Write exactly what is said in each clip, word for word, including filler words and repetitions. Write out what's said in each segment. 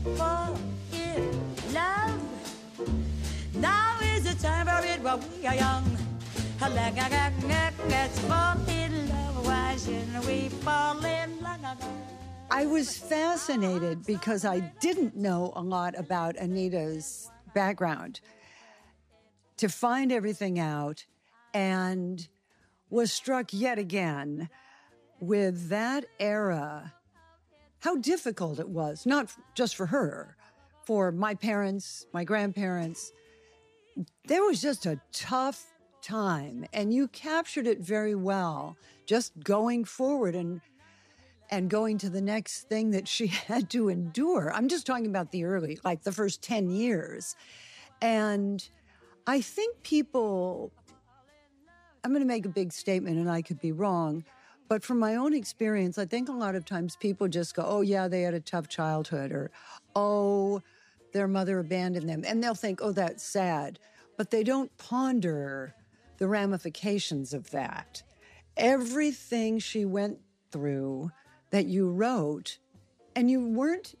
fall in love. Now is the time for it while we are young. Let's fall in love. Why shouldn't we fall in love? I was fascinated because I didn't know a lot about Anita's background. To find everything out, and was struck yet again with that era, how difficult it was, not just for her, for my parents, my grandparents. There was just a tough time, and you captured it very well, just going forward and and going to the next thing that she had to endure. I'm just talking about the early, like the first ten years. And I think people, I'm going to make a big statement and I could be wrong, but from my own experience, I think a lot of times people just go, oh yeah, they had a tough childhood, or, oh, their mother abandoned them. And they'll think, oh, that's sad. But they don't ponder the ramifications of that. Everything she went through that you wrote, and you weren't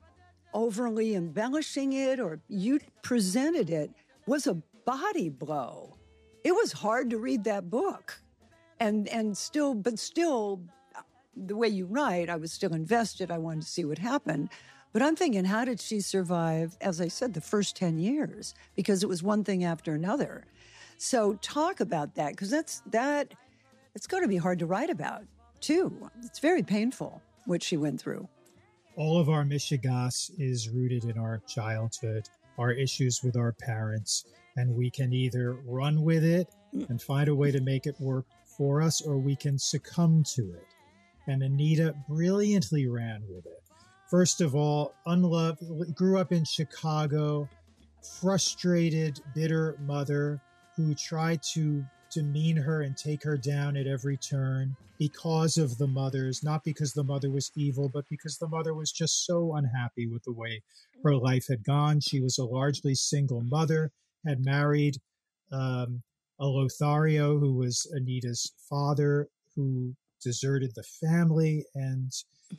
overly embellishing it, or you presented it, was a body blow. It was hard to read that book. And and still, but still, the way you write, I was still invested. I wanted to see what happened. But I'm thinking, how did she survive, as I said, the first ten years? Because it was one thing after another. So talk about that, because that's that. It's going to be hard to write about, too. It's very painful, what she went through. All of our mishigas is rooted in our childhood, our issues with our parents, and we can either run with it and find a way to make it work for us, or we can succumb to it. And Anita brilliantly ran with it. First of all, unloved, grew up in Chicago, frustrated, bitter mother who tried to demean her and take her down at every turn because of the mothers, not because the mother was evil, but because the mother was just so unhappy with the way her life had gone. She was a largely single mother, had married um, a Lothario, who was Anita's father, who deserted the family, and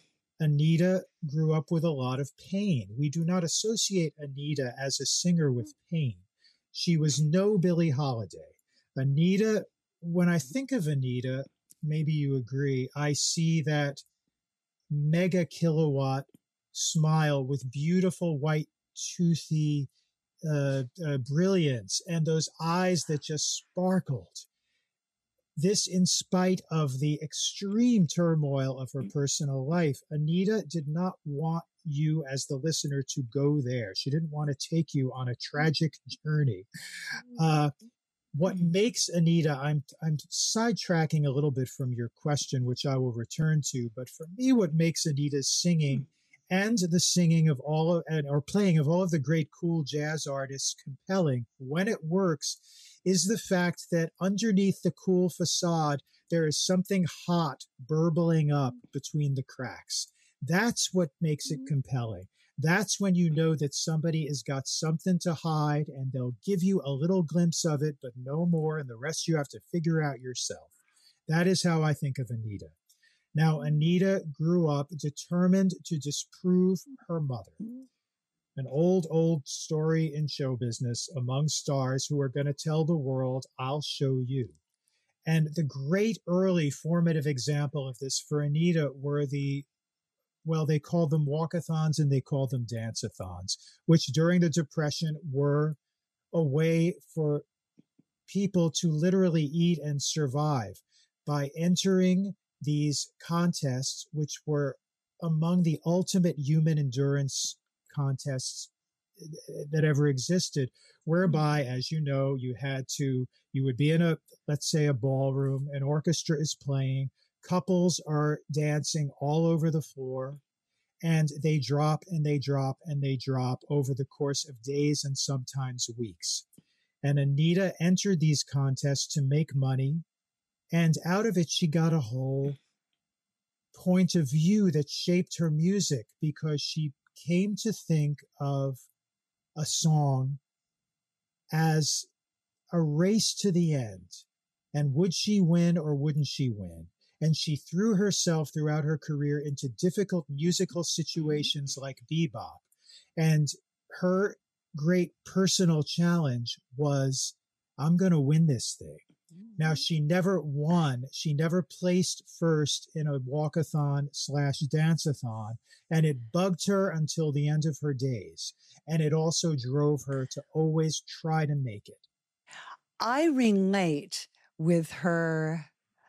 Anita grew up with a lot of pain. We do not associate Anita as a singer with pain. She was no Billie Holiday. Anita, when I think of Anita, maybe you agree, I see that mega kilowatt smile with beautiful white toothy uh, uh, brilliance and those eyes that just sparkled. This in spite of the extreme turmoil of her personal life. Anita did not want you as the listener to go there. She didn't want to take you on a tragic journey. Uh, what makes Anita, I'm, I'm sidetracking a little bit from your question, which I will return to, but for me, what makes Anita's singing and the singing of all of, and, or playing of all of the great cool jazz artists compelling when it works is the fact that underneath the cool facade, there is something hot burbling up between the cracks. That's what makes it compelling. That's when you know that somebody has got something to hide, and they'll give you a little glimpse of it, but no more, and the rest you have to figure out yourself. That is how I think of Anita. Now, Anita grew up determined to disprove her mother. An old, old story in show business among stars who are going to tell the world, I'll show you. And the great early formative example of this for Anita were the, well, they called them walkathons and they called them dance-a-thons, which during the Depression were a way for people to literally eat and survive by entering these contests, which were among the ultimate human endurance contests that ever existed, whereby, as you know, you had to, you would be in a, let's say, a ballroom, an orchestra is playing, couples are dancing all over the floor, and they drop and they drop and they drop over the course of days and sometimes weeks. And Anita entered these contests to make money, and out of it, she got a whole point of view that shaped her music, because she came to think of a song as a race to the end. And would she win or wouldn't she win? And she threw herself throughout her career into difficult musical situations like bebop, And her great personal challenge was, I'm going to win this thing. Now, she never won. She never placed first in a walkathon slash dance-a-thon, and it bugged her until the end of her days. And it also drove her to always try to make it. I relate with her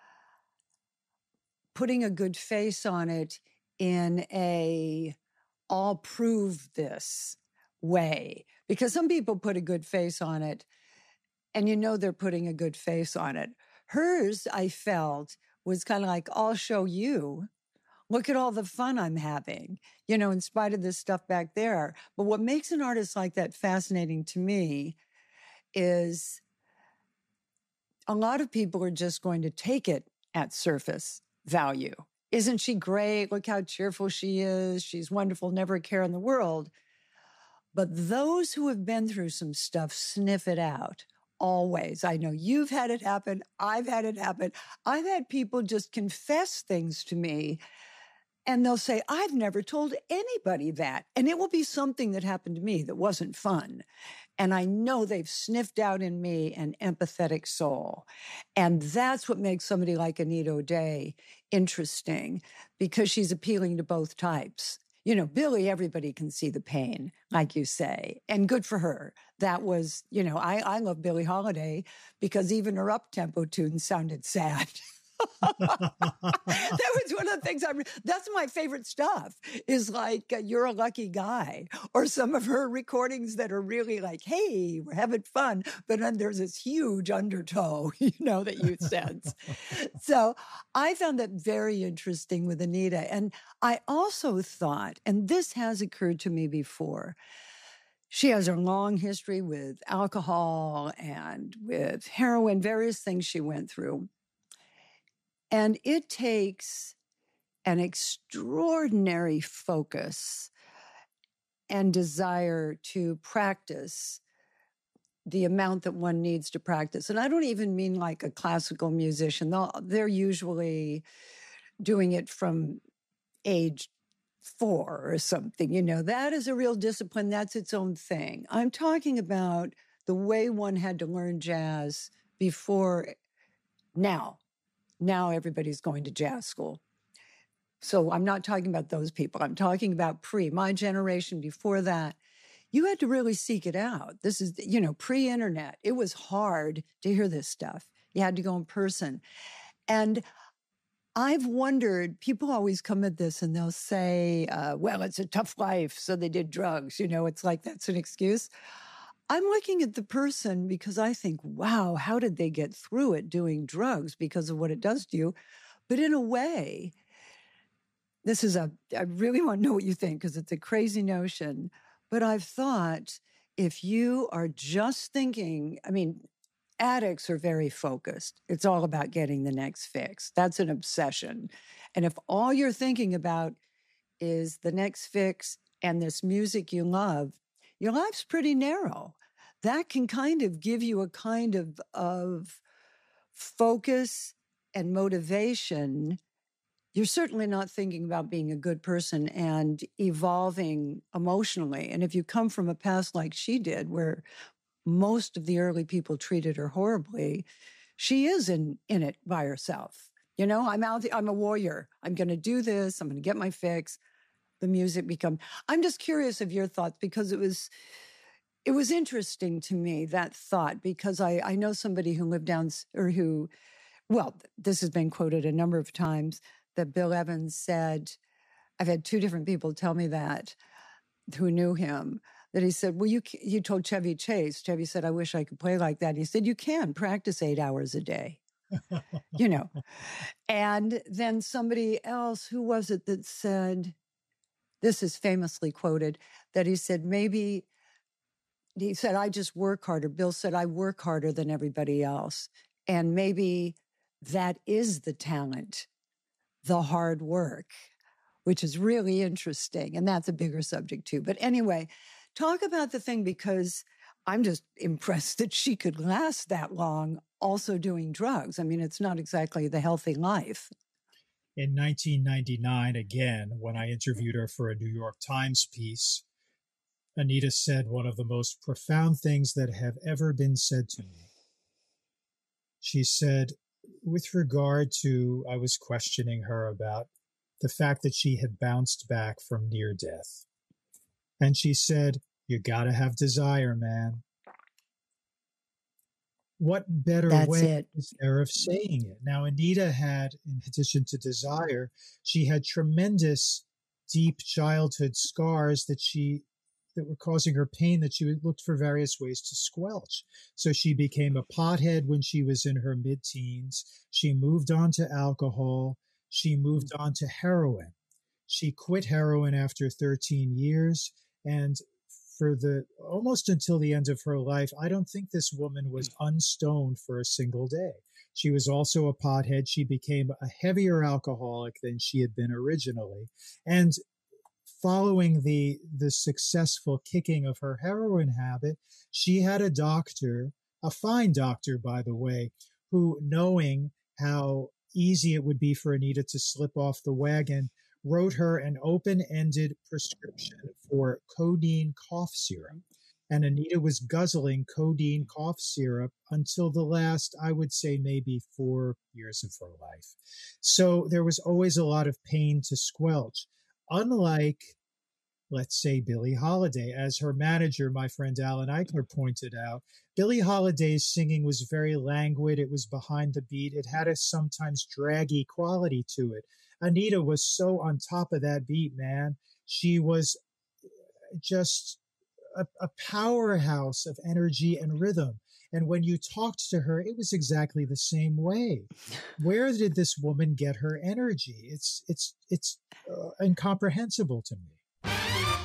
putting a good face on it in a I'll prove this way, because some people put a good face on it and you know they're putting a good face on it. Hers, I felt, was kind of like, I'll show you. Look at all the fun I'm having, you know, in spite of this stuff back there. But what makes an artist like that fascinating to me is a lot of people are just going to take it at surface value. Isn't she great? Look how cheerful she is. She's wonderful, never a care in the world. But those who have been through some stuff sniff it out always. I know you've had it happen. I've had it happen. I've had people just confess things to me and they'll say, I've never told anybody that. And it will be something that happened to me that wasn't fun. And I know they've sniffed out in me an empathetic soul. And that's what makes somebody like Anita O'Day interesting, because she's appealing to both types. You know, Billie, everybody can see the pain, like you say, and good for her. That was, you know, I, I love Billie Holiday because even her up-tempo tunes sounded sad. That was one of the things I, re- that's my favorite stuff is like, uh, You're a Lucky Guy, or some of her recordings that are really like, hey, we're having fun. But then there's this huge undertow, you know, that you sense. So I found that very interesting with Anita. And I also thought, and this has occurred to me before, she has a long history with alcohol and with heroin, various things she went through. And it takes an extraordinary focus and desire to practice the amount that one needs to practice. And I don't even mean like a classical musician. They'll, they're usually doing it from age four or something. You know, that is a real discipline. That's its own thing. I'm talking about the way one had to learn jazz before now. Now everybody's going to jazz school. So I'm not talking about those people. I'm talking about pre, my generation before that. You had to really seek it out. This is, you know, pre-internet. It was hard to hear this stuff. You had to go in person. And I've wondered, people always come at this and they'll say, uh, well, it's a tough life, so they did drugs. You know, it's like that's an excuse. I'm looking at the person because I think, wow, how did they get through it doing drugs because of what it does to you? But in a way, this is a, I really want to know what you think because it's a crazy notion. But I've thought if you are just thinking, I mean, addicts are very focused. It's all about getting the next fix. That's an obsession. And if all you're thinking about is the next fix and this music you love, your life's pretty narrow. That can kind of give you a kind of, of focus and motivation. You're certainly not thinking about being a good person and evolving emotionally. And if you come from a past like she did, where most of the early people treated her horribly, she is in, in it by herself. You know, I'm out, I'm a warrior. I'm going to do this. I'm going to get my fix. The music become, I'm just curious of your thoughts because it was, it was interesting to me, that thought, because I, I know somebody who lived down, or who, well, this has been quoted a number of times, that Bill Evans said, I've had two different people tell me that, who knew him, that he said, well, you, you told Chevy Chase, Chevy said, I wish I could play like that. He said, you can practice eight hours a day, you know. And then somebody else, who was it that said, this is famously quoted, that he said, maybe, he said, I just work harder. Bill said, I work harder than everybody else. And maybe that is the talent, the hard work, which is really interesting. And that's a bigger subject too. But anyway, talk about the thing, because I'm just impressed that she could last that long also doing drugs. I mean, it's not exactly the healthy life. In nineteen ninety-nine, again, when I interviewed her for a New York Times piece, Anita said one of the most profound things that have ever been said to me. She said, with regard to, I was questioning her about the fact that she had bounced back from near death. And she said, you got to have desire, man. What better That's way it. is there of saying it? Now, Anita had, in addition to desire, she had tremendous, deep childhood scars that she that were causing her pain that she looked for various ways to squelch. So she became a pothead when she was in her mid-teens. She moved on to alcohol. She moved on to heroin. She quit heroin after thirteen years. And for the almost until the end of her life, I don't think this woman was unstoned for a single day. She was also a pothead. She became a heavier alcoholic than she had been originally. And following the the successful kicking of her heroin habit, she had a doctor, a fine doctor, by the way, who, knowing how easy it would be for Anita to slip off the wagon, wrote her an open-ended prescription for codeine cough syrup. And Anita was guzzling codeine cough syrup until the last, I would say, maybe four years of her life. So there was always a lot of pain to squelch. Unlike, let's say, Billie Holiday, as her manager, my friend Alan Eichler, pointed out, Billie Holiday's singing was very languid. It was behind the beat. It had a sometimes draggy quality to it. Anita was so on top of that beat, man. She was just a, a powerhouse of energy and rhythm. And when you talked to her, it was exactly the same way. Where did this woman get her energy? It's it's it's uh, incomprehensible to me.